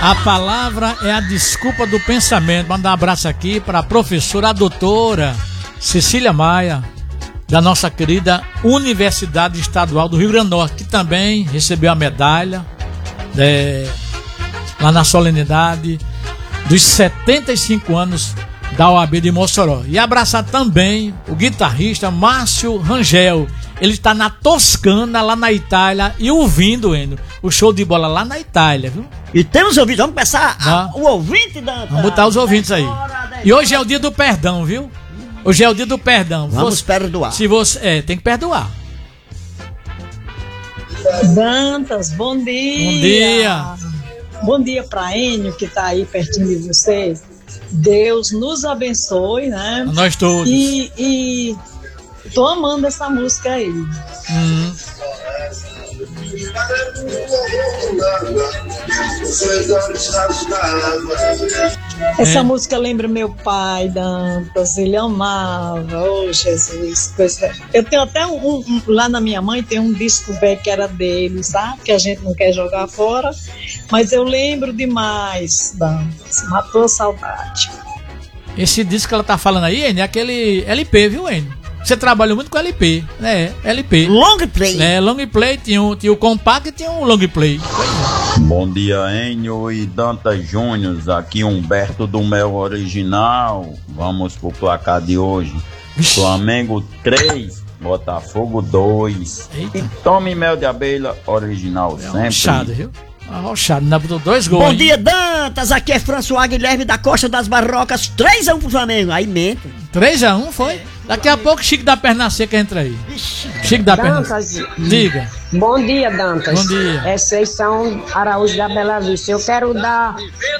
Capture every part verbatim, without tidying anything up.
A palavra é a desculpa do pensamento. Mandar um abraço aqui para a professora, a doutora Cecília Maia, da nossa querida Universidade Estadual do Rio Grande do Norte, que também recebeu a medalha é, lá na solenidade dos setenta e cinco anos da O A B de Mossoró. E abraçar também o guitarrista Márcio Rangel. Ele está na Toscana, lá na Itália, e ouvindo, Eno, o show de bola lá na Itália, viu? E temos ouvintes, vamos começar a, o ouvinte da... Vamos botar os ouvintes aí. E hoje é o dia do perdão, viu? Hoje é o dia do perdão. Vamos você, perdoar. Se você, é, tem que perdoar. Dantas, bom dia. Bom dia. Bom dia pra Enio, que tá aí pertinho de vocês. Deus nos abençoe, né? A nós todos. E, e tô amando essa música aí. Hum. Essa é. música lembra meu pai, Dantas, ele amava, oh Jesus, coisa... Eu tenho até um, um, lá na minha mãe tem um disco velho que era dele, sabe, que a gente não quer jogar fora, mas eu lembro demais, Dantas, matou a saudade. Esse disco que ela tá falando aí, Enio, é aquele L P, viu, Enio? Você trabalhou muito com L P, né? L P. Long play. É, long play, tinha um, tinha o compact e tinha um long play. Bom dia, Enio e Dantas Júnior. Aqui Humberto do Mel Original. Vamos pro placar de hoje. Flamengo três, Botafogo dois. Eita. E tome Mel de Abelha Original É sempre. arrochado, viu? Arrochado, ainda botou dois gols. Bom hein? dia, Dantas. Aqui é François Guilherme da Costa das Barrocas. três a um pro Flamengo. Aí mente. três a um foi? Daqui a pouco Chico da Perna Seca entra aí. Chico da Perna Seca. Diga. Bom dia, Dantas. Bom dia. É São Araújo da Bela Vista. Eu quero dar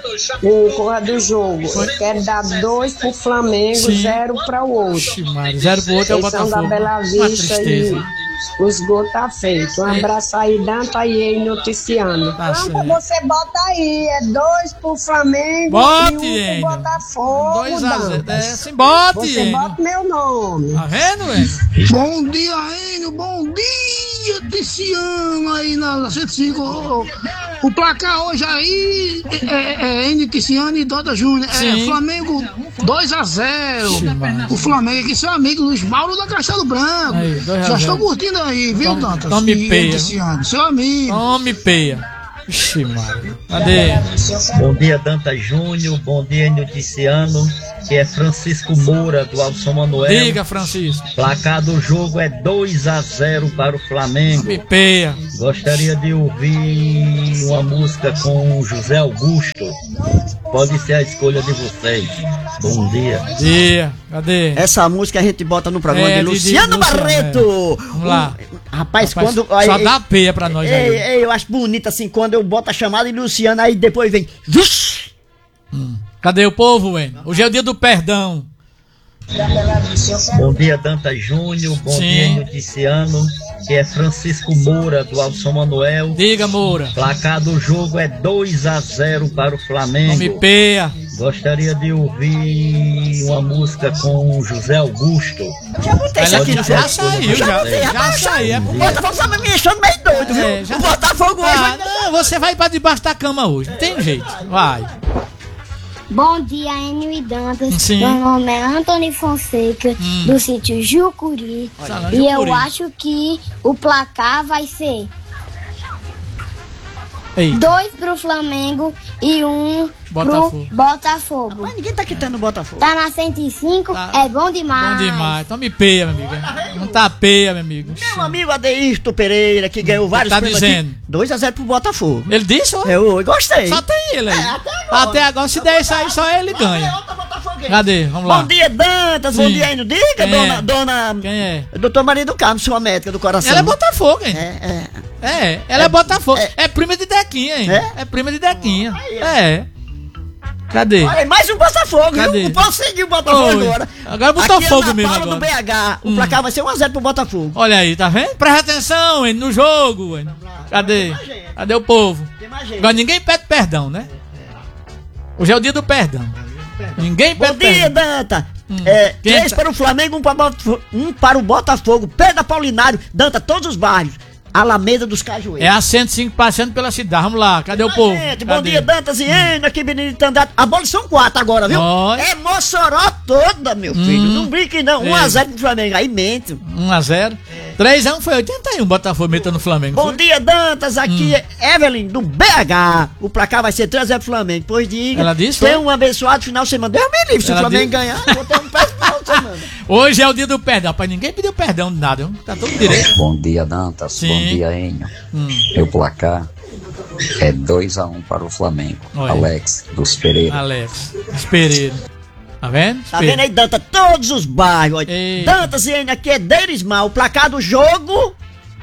o corra do jogo. Eu quero dar dois pro Flamengo, Sim. zero para o outro. Oxi, Mário, zero pro outro é o São da Botafogo. Bela Uma Vista tristeza. e o esgoto tá feito. Um abraço aí, Dantas, aí aí noticiando. Tá certo. Você bota aí, é dois pro Flamengo Bote, e um pro Enio. Botafogo, dois a zero. É, Dantas. sim, bote, Você Enio. bota meu nome. Tá vendo, Enio? Bom dia, Enio, bom dia desse ano aí na cento e cinco. O, o placar hoje aí é, é, é Enio Ticiano e Dota Júnior. É Sim. Flamengo dois a zero. Ixi, mano. O Flamengo aqui, seu amigo Luiz Mauro da Castelo Branco. Aí, dois a Já zero. estou curtindo aí, viu, Tome- Dantas? tome E peia. Ticiano, seu amigo. Homem peia. Ixi, Mário. Cadê? Bom dia, Dantas Júnior. Bom dia, Noticiano. Que é Francisco Moura, do Alson Manuel. Diga, Francisco. Placar do jogo é dois a zero para o Flamengo. Homem peia. Gostaria de ouvir uma música com o José Augusto. Pode ser a escolha de vocês. Bom dia. Dia. Cadê? Essa música a gente bota no programa É, de de- de Luciano Luciano, Barreto. é. Vamos lá. Um- rapaz, Rapaz, quando... só aí- dá peia pra nós Ei, aí. ei, eu acho bonito assim, quando eu boto a chamada de Luciano, aí depois vem... Vixe! Cadê o povo, Enio? Hoje é o dia do perdão. Bom dia, Dantas Júnior. Bom Sim. dia, Noticiano. Que é Francisco Moura, do Alson Manuel. Diga, Moura. Placar do jogo é dois a zero para o Flamengo. Homem peia. Gostaria de ouvir uma música com o José Augusto. Já botei isso Ela aqui no já Facebook. saiu, já. botei, Já rapaz, saiu. É O porque- Botafogo tá me deixando meio doido, viu? É, já- O Botafogo hoje... Ah, não, você vai pra debaixo da cama hoje. Não tem jeito. Vai. Bom dia, Enio e Dantas. Sim. Meu nome é Antônio Fonseca, Hum. do sítio Jucuri. Olha, E Jucuri. eu acho que o placar vai ser Ei. dois pro Flamengo e um Botafogo. pro Botafogo. Mas ninguém tá quitando o Botafogo. Tá na cento e cinco, Tá. é bom demais. Bom demais. Tome peia, meu amigo. Não tá peia, meu amigo. Meu amigo Adeisto Pereira, que ganhou vários tá prêmios dizendo? aqui. dois a zero pro Botafogo. Ele disse, ó. Eu, eu gostei. Só tem ele aí. É, até agora. Até agora, se der isso aí, só ele ganha. Outra botafoguense. Cadê? Vamos lá. Bom dia, Dantas. Bom Sim. dia, Enio. Diga, Quem dona, é? dona... Quem é? Doutor Maria do Carmo, sua médica do coração. Ela é Botafogo, hein? É, é. É, ela é, Botafogo. é. É, prima de Dequinha, hein? É? É, prima de Dequinha. É. Cadê? Olha, mais um Botafogo, Cadê? viu? Posso seguir o Botafogo Oi. agora. Agora botou Aqui fogo é na mesmo Paula agora. do B H. O Hum. placar vai ser um a zero pro Botafogo. Olha aí, tá vendo? Presta atenção, hein, no jogo, hein? Cadê? Cadê o povo? Tem mais gente. Agora ninguém pede perdão, né? Hoje é o dia do perdão. Ninguém Bom pede dia, perdão. Danta. É, Quem três tá- para o Flamengo, um para, o Botafo- um para o Botafogo. Pedro Paulinário, Danta, todos os bairros. Alameda dos Cajueiros. É a cento e cinco passando pela cidade. Vamos lá, cadê o povo? Gente, Cadê? bom dia, Dantas e Enio, aqui Benedito Andrade. A bola são quatro agora, viu? Oi. É Mossoró toda, meu filho. Hum. Não brinque não. Ei. um a zero pro Flamengo. Aí mente. um a zero. três a um foi oitenta e um. Botafogo metendo no Flamengo. Bom foi? dia, Dantas. Aqui é Evelyn, do B H. O placar vai ser três a zero pro Flamengo. Pois diga. Ela disse, Tem foi? um abençoado final de semana. Deus me livre. Se o Ela Flamengo disse? ganhar, vou ter um péssimo final de semana. Hoje é o dia do perdão. Rapaz, ninguém pediu perdão de nada. Viu? Tá tudo direito. Bom dia, Dantas. Sim. Bom dia, Enio. Hum. Meu placar é dois a um para o Flamengo. Oi. Alex dos Pereira. Alex. Espereiro. Tá vendo? Tá vendo aí, Dantas? Todos os bairros. olha. Ei. Dantas e Enio, aqui é Deirismar. O placar do jogo.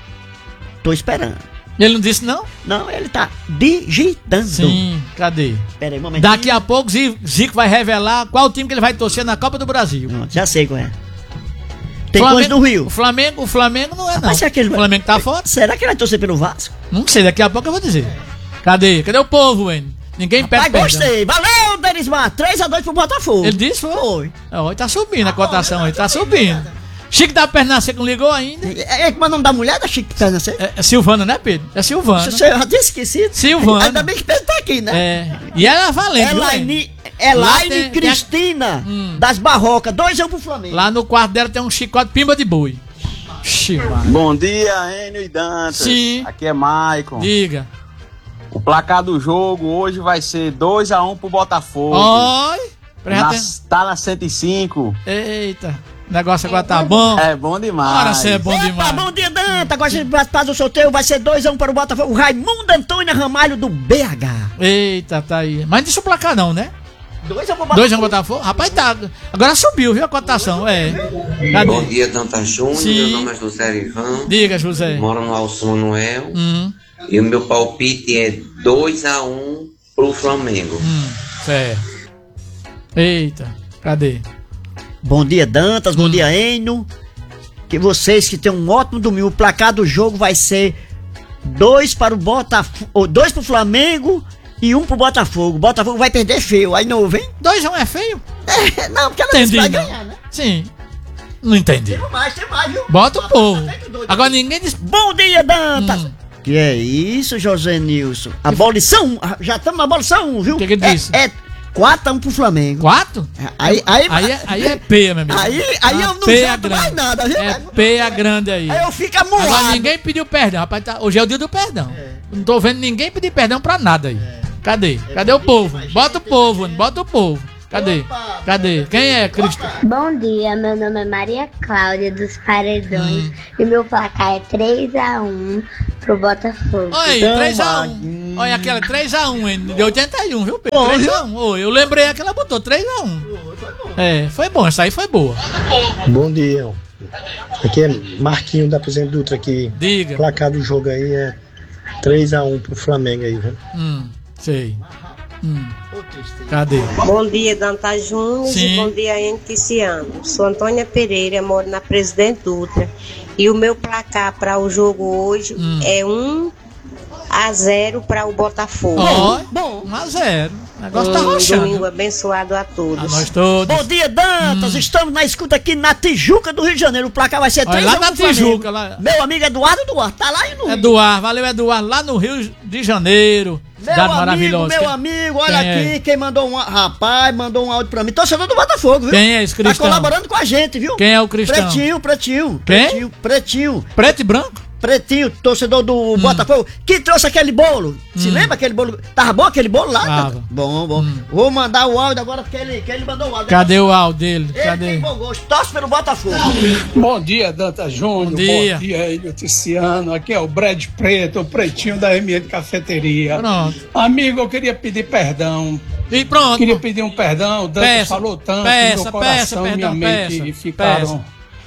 Tô esperando. Ele não disse não? Não, ele tá digitando. Sim. Cadê? Pera aí, um momentinho. Daqui a pouco Zico vai revelar qual time que ele vai torcer na Copa do Brasil. Pronto, já sei qual é. Tem Flamengo- coisa do Rio. O Flamengo, o Flamengo não é não. Mas será que ele O vai- Flamengo tá fora? Será que ele vai torcer pelo Vasco? Não sei, daqui a pouco eu vou dizer. Cadê? Cadê o povo, hein? Ninguém pede Pai, perdão. gostei. Valeu, Denismar. três a dois pro Botafogo. Ele disse, foi? Foi. Ó, tá subindo a cotação aí, tá subindo. Chico da Perna Seca não ligou ainda? É, é como é o nome da mulher da Chico Perna Seca? É, é Silvana, né, Pedro? É Silvana. Você já tinha esquecido? Silvana. Ainda bem que Pedro tá aqui, né? É. E ela é valente, viu, hein? Elaine, Lá Elaine tem- Cristina, Hum. das Barrocas. dois a um pro Flamengo. Lá no quarto dela tem um chicote pimba de boi. Xiii, mano. Bom dia, Enio e Dantas. Sim. Aqui é Maicon. Diga. O placar do jogo hoje vai ser dois a um pro Botafogo. Oi. Presta Na, atenção. tá na cento e cinco. Eita. O negócio agora tá bom. É bom demais. Ora, você é bom Epa, demais. bom dia, Danta. Agora a gente faz o sorteio. Vai ser dois a um para o Botafogo. O Raimundo Antônio Ramalho do B H. Eita, tá aí. Mas não disse o placar não, né? dois a um pro Botafogo. dois a um Botafogo? Rapaz, tá. Agora subiu, viu a cotação? É. Cadê? Bom dia, Dantas Júnior. Sim. Meu nome é José Ivan. Diga, José. Moro no Alço Manuel. Hum, E o meu palpite é dois a um pro Flamengo. hum, certo. Eita, cadê? Bom dia, Dantas. Bom dia, Enio. Que vocês que têm um ótimo domingo. O placar do jogo vai ser dois para o Botafogo, dois pro Flamengo e um pro Botafogo. O Botafogo vai perder feio. Aí novo, hein? dois a um é feio? É, não, porque ela Entendi. vai não. ganhar, né? Sim. Não entendi. Tem mais, tem mais, viu? Bota o povo. Agora ninguém diz. Bom dia, Dantas. Hum. Que é isso, José Nilson? Abolição, já estamos na abolição, viu? Que que ele é, disse? É quatro a um pro Flamengo. Quatro? Aí, aí, Aí é, aí é peia, meu amigo. Aí, aí eu não peia janto mais nada, viu? É peia grande aí. Aí eu fico Agora amuado. ninguém pediu perdão, rapaz. Tá, hoje é o dia do perdão. Não tô vendo ninguém pedir perdão pra nada aí. Cadê? Cadê o povo? Bota o povo, bota o povo. Cadê? Cadê? Quem é, Cristo? Bom dia, meu nome é Maria Cláudia dos Paredões e meu placar é três a um pro Botafogo. Olha aí, três a um. Olha aquela três a um, hein? De oitenta e um, viu, Pedro? três a um. Oi, eu lembrei que ela botou três a um. É, foi bom, essa aí foi boa. Bom dia. Aqui é Marquinho da Presidente Dutra aqui. Diga. O placar do jogo aí é três a um pro Flamengo aí, viu? Hum, sei. Hum. Cadê? Bom dia, Dantas Júnior. Sim. E bom dia, Enio Cristiano. Sou Antônia Pereira, moro na Presidente Dutra. E o meu placar para o jogo hoje Hum. é um a zero para o Botafogo. Ó, bom, um a zero. O negócio tá Um roxando. domingo abençoado a todos. A nós todos. Bom dia, Dantas. Estamos na escuta aqui na Tijuca do Rio de Janeiro. O placar vai ser Olha, três lá a um na pro Flamengo. Tijuca, lá. Meu amigo Eduardo Duarte, tá lá e no Eduardo, valeu Eduardo, lá no Rio de Janeiro. Meu Cidade amigo, maravilhosa. meu Quem- amigo, olha quem é? aqui, quem mandou um rapaz, mandou um áudio pra mim, torcedor do Botafogo, viu? Quem é esse cristão? Tá colaborando com a gente, viu? Quem é o cristão? Pretinho, pretinho. Quem? Pretinho, pretinho. Preto e branco? Pretinho, torcedor do Botafogo, que trouxe aquele bolo. Se Hum. lembra aquele bolo? Tava bom aquele bolo lá? Tava. Bom, bom. Vou mandar o áudio agora porque ele, que ele mandou o áudio. Cadê o áudio dele? Ele Cadê? tem bom gosto, torce pelo Botafogo. Bom dia, Dantas Júnior. Bom dia. Bom dia, Enio Tiziano. Aqui é o Brad Preto, o pretinho da M E de Cafeteria. Pronto. Amigo, eu queria pedir perdão. E pronto. Queria pedir um perdão. O Dantas Peça, falou tanto, peça, meu coração peça, e minha perdão, mente peça, ficaram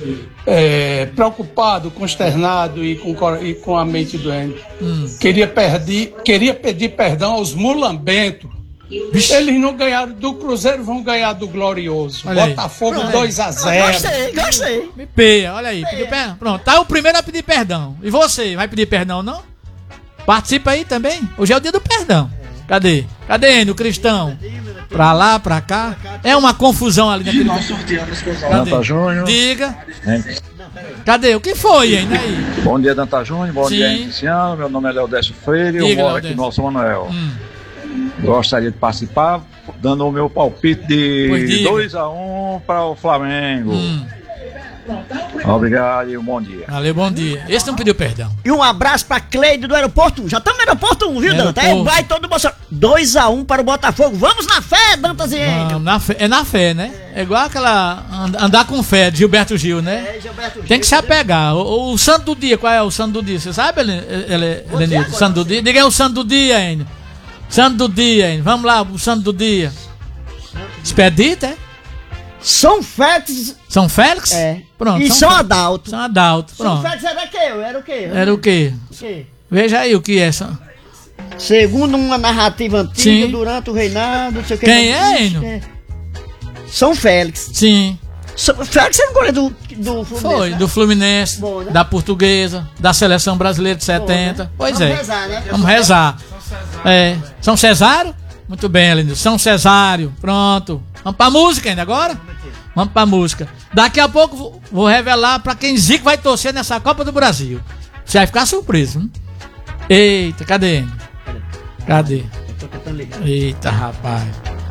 é, preocupado, consternado e com, cor- e com a mente doente. Hum. Queria, perdi, queria pedir perdão aos mulambentos. Eles não ganharam do Cruzeiro, vão ganhar do Glorioso. Olha aí. Botafogo Pronto. dois a zero. Gostei, gostei. Me peia, olha aí. Pediu perdão. Pronto, tá o primeiro a pedir perdão. E você, vai pedir perdão não? Participa aí também. Hoje é o dia do perdão. Cadê? Cadê, Enio, cristão? pra lá, pra cá. É uma confusão ali naquele... Danta Júnior. Diga. Hein? Cadê? O que foi ainda aí? Bom dia, Danta Júnior. Bom Sim. dia, Indiciano. Meu nome é Leodécio Freire. Eu Diga, moro aqui Leodécio. no Alto Manuel. Hum. Gostaria de participar, dando o meu palpite Pois de diga. dois a um para o Flamengo. Hum. Obrigado e um bom dia. Valeu, bom dia. Esse não pediu perdão. E um abraço pra Cleide do Aeroporto um. Já estamos no Aeroporto um, viu, Danta? É, Aeroporto. vai todo mundo. dois a um para o Botafogo. Vamos na fé, Dantas e Enio. Não, na fé, é na fé, né? É igual aquela and- andar com fé de Gilberto Gil, né? É, Gilberto Gil. Tem que se apegar. O, o santo do dia, qual é o santo do dia? Você sabe, Helen- Helen- Helenildo? O santo do dia? Diga aí o santo do dia, Enio. Santo do dia, Enio. Vamos lá, o santo do dia. Expedito, é? São Félix. São Félix? É. Pronto. E São Félix. Adalto. São Adalto, São pronto. Félix era o quê? Era o quê? Era o quê? O quê? Veja aí o que é. São... Segundo uma narrativa antiga, Sim. durante o reinado, não sei o que. Quem não é, existe, Enio? é. São Félix. Sim. São Félix era um goleiro do, do Fluminense. Foi, né? do Fluminense, Bom, né? da Portuguesa, da Seleção Brasileira de setenta. né? Pois Vamos é. rezar, né? Vamos rezar. É. São Cesário? Muito bem, Aline. São Cesário. Pronto. Vamos pra música ainda agora? Vamos pra música. Daqui a pouco vou- vou revelar pra quem Zico vai torcer nessa Copa do Brasil. Você vai ficar surpreso, hein? Eita, cadê ele? Cadê? Tô tentando ligar. Eita, rapaz.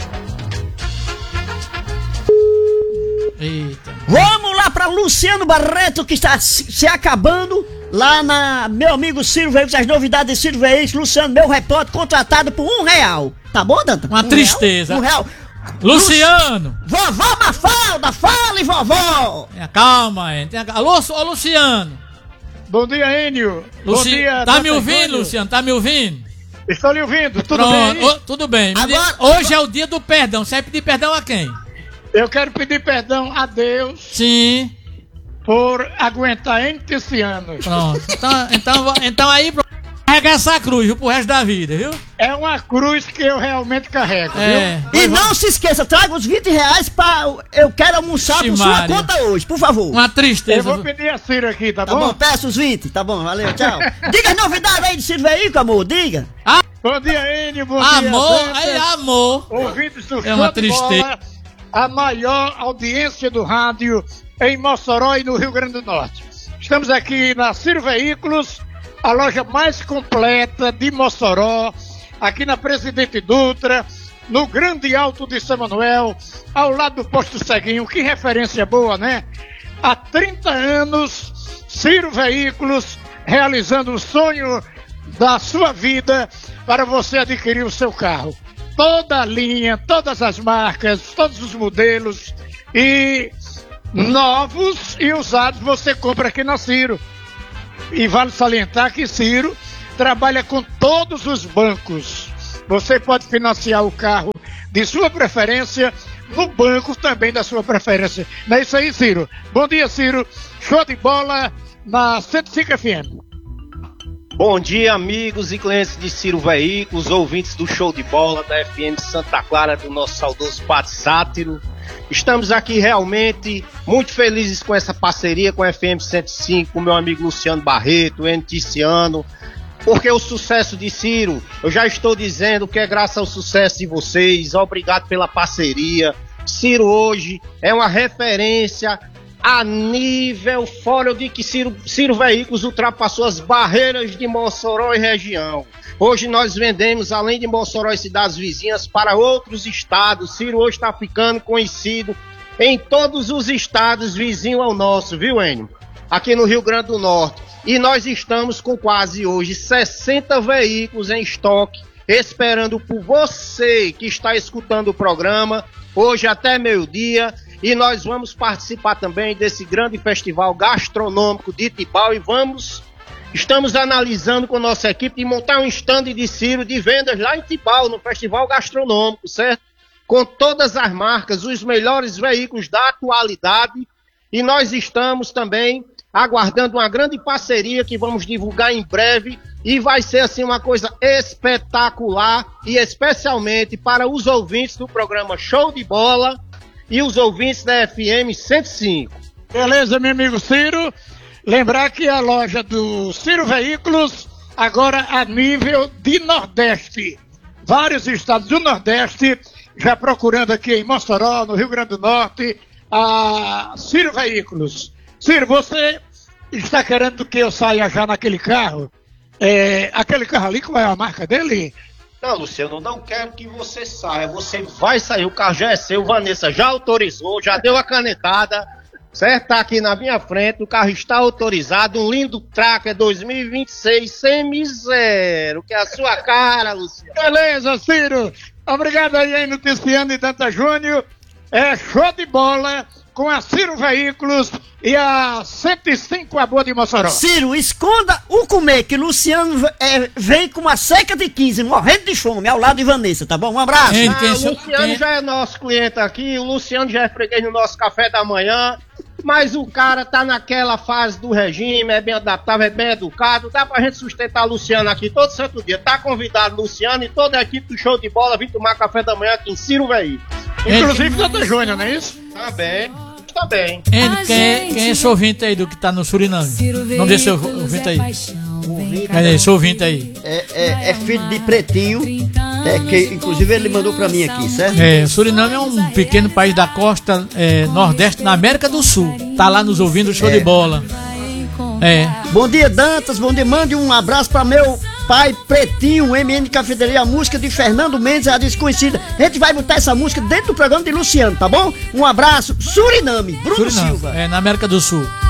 Eita. Vamos lá pra Luciano Barreto, que está se, se acabando. Lá na meu amigo Ciro Veículos, as novidades de Ciro Veículos. Luciano, meu repórter, contratado por um real. Tá bom, Danta? Uma um tristeza. Real? Um real. Luciano! Vovó Mafalda, fale, vovó! Tenha calma, hein? Tenha calma. Alô, Su- ô, Luciano! Bom dia, Enio. Bom Luci... dia, Tá Danta me ouvindo, Júnior. Luciano? Tá me ouvindo? Estou lhe ouvindo, tudo Pronto. bem? Ô, tudo bem. Me Agora- diga- Hoje é o dia do perdão. Você vai pedir perdão a quem? Eu quero pedir perdão a Deus Sim. por aguentar esse ano. Pronto. Então, então, vou- então aí, pronto. Carregar essa cruz viu, pro resto da vida, viu? É uma cruz que eu realmente carrego, É. viu? E não se esqueça, traga os vinte reais pra. Eu quero almoçar por sua Maria. conta hoje, por favor. Uma Eu tristeza. vou pedir a Ciro aqui, tá, Tá bom? bom? Peço os vinte, tá bom, valeu, tchau. Diga as novidades aí de Ciro Veículo, amor, diga. Bom dia, Enio. Bom Amor, dia, aí, Dantas. amor. Ouvintes do É uma Show de Bola, tristeza. a maior audiência do rádio em Mossoró e no Rio Grande do Norte. Estamos aqui na Ciro Veículos, a loja mais completa de Mossoró, aqui na Presidente Dutra, no Grande Alto de São Manuel, ao lado do Posto Ceguinho. Que referência boa, né? Há trinta anos, Ciro Veículos realizando o sonho da sua vida para você adquirir o seu carro. Toda a linha, todas as marcas, todos os modelos e novos e usados você compra aqui na Ciro. E vale salientar que Ciro trabalha com todos os bancos. Você pode financiar o carro de sua preferência no banco também da sua preferência. Não é isso aí, Ciro? Bom dia, Ciro. Show de bola na cento e cinco F M. Bom dia, amigos e clientes de Ciro Veículos, ouvintes do Show de Bola da F M Santa Clara, do nosso saudoso Pátio Sátiro. Estamos aqui realmente muito felizes com essa parceria com a F M cento e cinco, com o meu amigo Luciano Barreto, N Ticiano, porque o sucesso de Ciro, eu já estou dizendo que é graças ao sucesso de vocês. Obrigado pela parceria. Ciro hoje é uma referência a nível fora. Eu digo que Ciro, Ciro Veículos ultrapassou as barreiras de Mossoró e região. Hoje nós vendemos, além de Mossoró e cidades vizinhas, para outros estados. Ciro hoje está ficando conhecido em todos os estados vizinhos ao nosso, viu, Enio? Aqui no Rio Grande do Norte. E nós estamos com quase hoje sessenta veículos em estoque, esperando por você que está escutando o programa, hoje até meio-dia. E nós vamos participar também desse grande festival gastronômico de Tibau e vamos, estamos analisando com nossa equipe de montar um stand de Ciro de vendas lá em Tibau, no festival gastronômico, certo? Com todas as marcas, os melhores veículos da atualidade. E nós estamos também aguardando uma grande parceria que vamos divulgar em breve e vai ser assim uma coisa espetacular e especialmente para os ouvintes do programa Show de Bola e os ouvintes da F M cento e cinco. Beleza, meu amigo Ciro. Lembrar que a loja do Ciro Veículos agora a nível de Nordeste. Vários estados do Nordeste já procurando aqui em Mossoró, no Rio Grande do Norte, a Ciro Veículos. Ciro, você está querendo que eu saia já naquele carro? É, aquele carro ali, qual é a marca dele? Não, Luciano, não quero que você saia. Você vai sair, o carro já é seu, Vanessa já autorizou, já deu a canetada, certo? Tá aqui na minha frente, o carro está autorizado, um lindo Tracker dois mil e vinte e seis semi-zero, que é a sua cara, Luciano. Beleza, Ciro. Obrigado aí, hein, Noticiando e Danta Júnior. É show de bola com a Ciro Veículos e a cento e cinco a boa de Mossoró. Ciro, esconda o comer, que Luciano é, vem com uma seca de quinze, morrendo de fome, ao lado de Vanessa, tá bom? Um abraço. Ah, o Luciano já é nosso cliente aqui, o Luciano já é freguês no nosso café da manhã, mas o cara tá naquela fase do regime, é bem adaptável, é bem educado, dá pra gente sustentar o Luciano aqui todo santo dia. Tá convidado o Luciano e toda a equipe do Show de Bola vir tomar café da manhã aqui em Ciro Veículos. Inclusive Danta Júnior, não é isso? Tá bem. Tá bem. Ele, quem, é, quem é esse ouvinte aí do que tá no Suriname? Não deixa eu ouvinte aí. Cadê esse ouvinte aí? É, é, é filho de Pretinho, é, que inclusive ele mandou pra mim aqui, certo? É, Suriname é um pequeno país da costa é, nordeste, na América do Sul. Tá lá nos ouvindo, show é. de bola. É. Bom dia, Dantas, bom dia, mande um abraço pra meu pai Pretinho, M N Cafeteria, a música de Fernando Mendes, a desconhecida. A gente vai botar essa música dentro do programa de Luciano, tá bom? Um abraço, Suriname, Bruno Suriname, Silva. É, na América do Sul.